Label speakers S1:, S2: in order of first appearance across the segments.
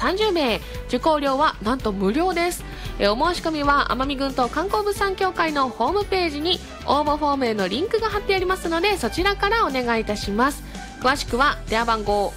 S1: 30名、受講料はなんと無料です。お申し込みは奄美群島観光物産協会のホームページに応募フォームへのリンクが貼ってありますので、そちらからお願いいたします。詳しくは電話番号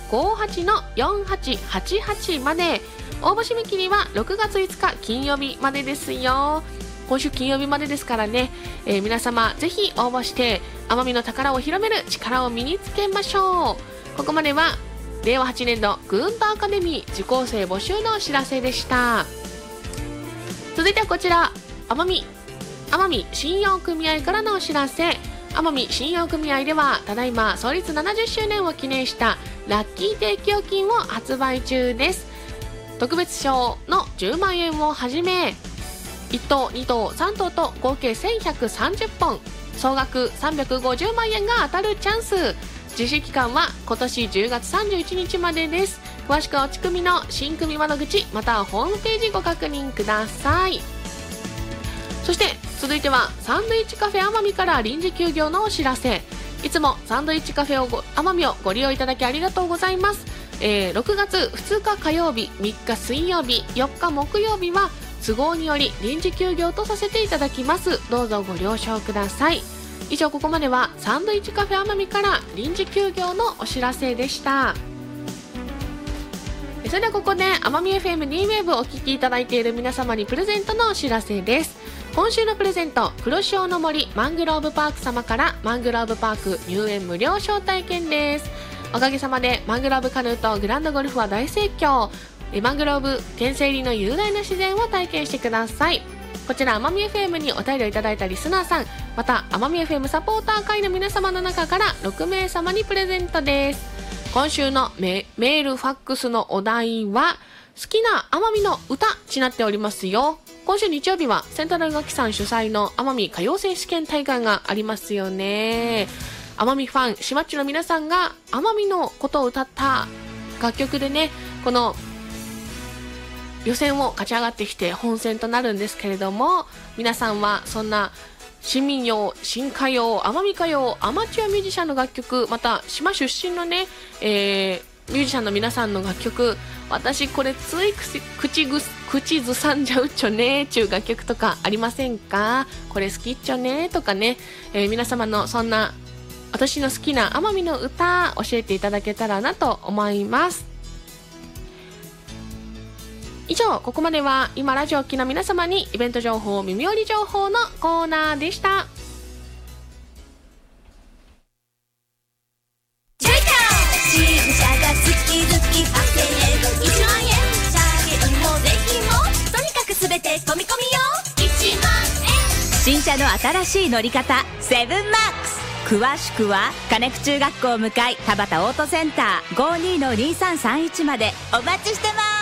S1: 58-4888 まで。応募締め切りは6月5日金曜日までですよ。今週金曜日までですからね、皆様ぜひ応募して奄美の宝を広める力を身につけましょう。ここまでは令和8年度グーンとアカデミー受講生募集のお知らせでした。続いてはこちら、奄美信用組合からのお知らせ。奄美信用組合ではただいま創立70周年を記念したラッキー定期預金を発売中です。特別賞の10万円をはじめ1等2等3等と合計1130本、総額350万円が当たるチャンス。実施期間は今年10月31日までです。詳しくはおち組の新組窓口またはホームページご確認ください。そして続いてはサンドイッチカフェ奄美から臨時休業のお知らせ。いつもサンドイッチカフェ奄美をご利用いただきありがとうございます。6月2日火曜日、3日水曜日、4日木曜日は都合により臨時休業とさせていただきます。どうぞご了承ください。以上、ここまではサンドイッチカフェ奄美から臨時休業のお知らせでした。それではここで奄美 FM2Wave をお聞きいただいている皆様にプレゼントのお知らせです。今週のプレゼント、黒潮の森マングローブパーク様からマングローブパーク入園無料招待券です。おかげさまでマングローブカヌーとグランドゴルフは大盛況。マングローブ原生林の雄大な自然を体験してください。こちら奄美 FM にお便りをいただいたリスナーさん、また奄美 FM サポーター会の皆様の中から6名様にプレゼントです。今週のメールファックスのお題は好きな奄美の歌になっておりますよ。今週日曜日はセントラル楽器さん主催の奄美歌謡選手権大会がありますよね。奄美ファン島っちの皆さんが奄美のことを歌った楽曲でね、この予選を勝ち上がってきて本戦となるんですけれども、皆さんはそんな新民謡、新歌謡、奄美歌謡、アマチュアミュージシャンの楽曲、また島出身のね、ミュージシャンの皆さんの楽曲、私これつい口ずさんじゃうっちょねーちゅう楽曲とかありませんか？これ好きっちょねーとかね、皆様のそんな私の好きな奄美の歌教えていただけたらなと思います。以上、ここまでは今ラジオを聴きの皆様にイベント情報、耳寄り情報のコーナーでした。
S2: 新車が月々8000円、1万円車検も税金もとにかくすべて込み込みよ、1万円。
S3: 新車の新しい乗り方セブンマックス。詳しくは金久中学校向かい田端オートセンター 52-2331 までお待ちしてます。